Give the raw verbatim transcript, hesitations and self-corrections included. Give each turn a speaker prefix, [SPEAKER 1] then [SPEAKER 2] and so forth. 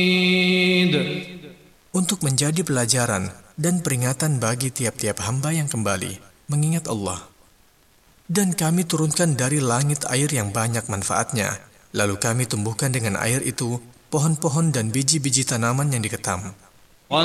[SPEAKER 1] Untuk menjadi pelajaran dan peringatan bagi tiap-tiap hamba yang kembali mengingat Allah. Dan kami turunkan dari langit air yang banyak manfaatnya, lalu kami tumbuhkan dengan air itu pohon-pohon dan biji-biji tanaman yang diketam.